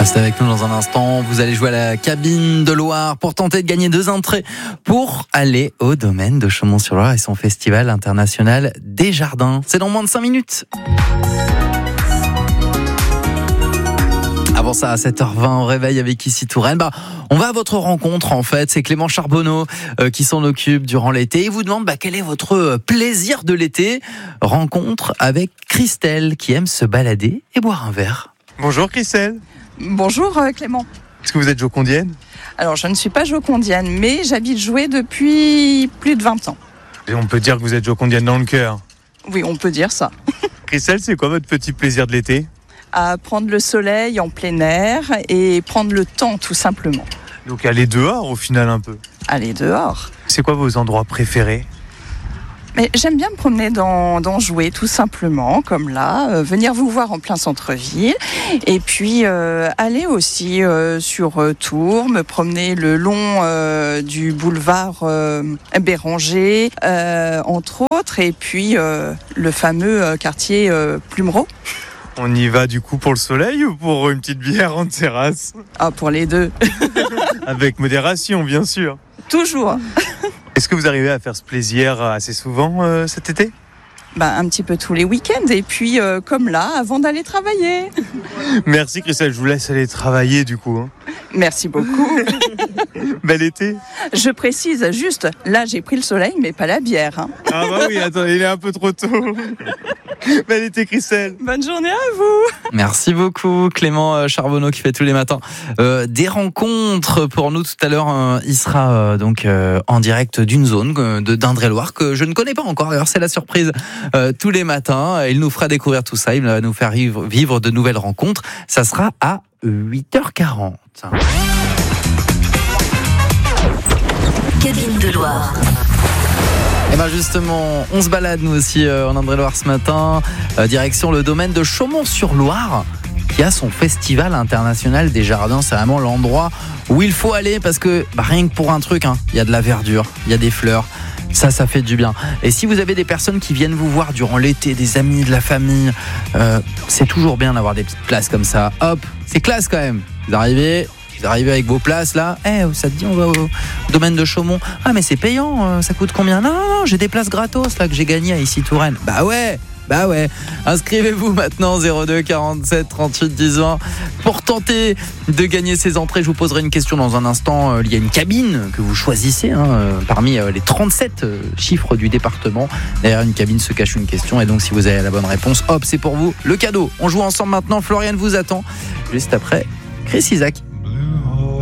Restez avec nous dans un instant. Vous allez jouer à la cabine de Loire pour tenter de gagner 2 entrées pour aller au domaine de Chaumont-sur-Loire et son festival international des jardins. C'est dans moins de 5 minutes. Avant ça, à 7h20, au réveil avec Ici Touraine. On va à votre rencontre, en fait. C'est Clément Charbonneau qui s'en occupe durant l'été. Il vous demande quel est votre plaisir de l'été. Rencontre avec Christelle qui aime se balader et boire un verre. Bonjour Christelle. Bonjour Clément. Est-ce que vous êtes jocondienne ? Alors je ne suis pas jocondienne, mais j'habite Joué depuis plus de 20 ans. Et on peut dire que vous êtes jocondienne dans le cœur. Oui, on peut dire ça. Christelle, c'est quoi votre petit plaisir de l'été ? À prendre le soleil en plein air et prendre le temps tout simplement. Donc aller dehors au final un peu. Aller dehors. C'est quoi vos endroits préférés ? Mais j'aime bien me promener dans Joué tout simplement, comme là, venir vous voir en plein centre-ville et puis aller aussi sur Tours, me promener le long du boulevard Béranger, entre autres, et puis le fameux quartier Plumereau. On y va du coup pour le soleil ou pour une petite bière en terrasse ? Ah, pour les deux. Avec modération, bien sûr. Toujours. Est-ce que vous arrivez à faire ce plaisir assez souvent cet été ? Un petit peu tous les week-ends et puis comme là, avant d'aller travailler. Merci Christelle, je vous laisse aller travailler du coup. Merci beaucoup. Bel été. Je précise juste, là j'ai pris le soleil mais pas la bière. Ah bah oui, attends, il est un peu trop tôt. Bel été Christelle. Bonne journée à vous. Merci beaucoup Clément Charbonneau qui fait tous les matins des rencontres pour nous tout à l'heure. Il sera donc en direct d'une zone d'Indre-et-Loire que je ne connais pas encore. D'ailleurs c'est la surprise tous les matins. Il nous fera découvrir tout ça. Il va nous faire vivre de nouvelles rencontres. Ça sera à 8h40. Cabine de Loire. Et justement, on se balade nous aussi en Indre-et-Loire ce matin, direction le domaine de Chaumont-sur-Loire qui a son festival international des jardins. C'est vraiment l'endroit où il faut aller parce que rien que pour un truc, il y a de la verdure, il y a des fleurs. Ça fait du bien. Et si vous avez des personnes qui viennent vous voir durant l'été, des amis, de la famille, c'est toujours bien d'avoir des petites places comme ça. Hop, c'est classe quand même. Vous arrivez avec vos places là. Ça te dit on va au domaine de Chaumont. Ah mais c'est payant, ça coûte combien ? Non, j'ai des places gratos là que j'ai gagnées à Ici Touraine. Bah ouais. Inscrivez-vous maintenant 02 47 38 10 20 pour tenter de gagner ces entrées. Je vous poserai une question dans un instant. Il y a une cabine que vous choisissez parmi les 37 chiffres du département. Derrière une cabine se cache une question et donc si vous avez la bonne réponse, hop, c'est pour vous le cadeau. On joue ensemble maintenant. Floriane vous attend juste après Chris Isaak.